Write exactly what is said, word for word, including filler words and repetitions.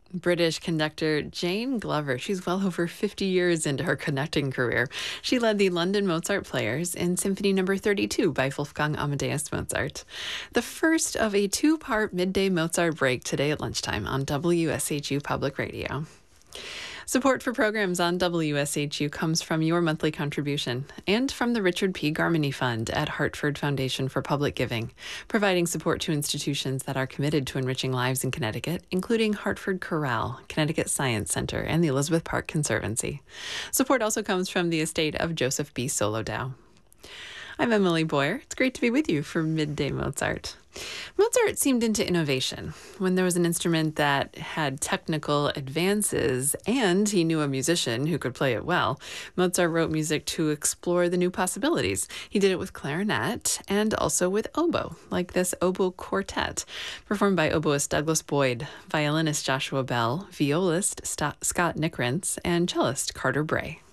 British conductor Jane Glover. She's well over fifty years into her conducting career. She led the London Mozart Players in Symphony Number thirty-two by Wolfgang Amadeus Mozart. The first of a two-part midday Mozart break today at lunchtime on W S H U Public Radio. Support for programs on W S H U comes from your monthly contribution and from the Richard P. Garmany Fund at Hartford Foundation for Public Giving, providing support to institutions that are committed to enriching lives in Connecticut, including Hartford Chorale, Connecticut Science Center, and the Elizabeth Park Conservancy. Support also comes from the estate of Joseph B. Solodow. I'm Emily Boyer. It's great to be with you for Midday Mozart. Mozart seemed into innovation when there was an instrument that had technical advances and he knew a musician who could play it well. Mozart wrote music to explore the new possibilities. He did it with clarinet and also with oboe, like this oboe quartet, performed by oboist Douglas Boyd, violinist Joshua Bell, violist St- Scott Nickrentz, and cellist Carter Bray.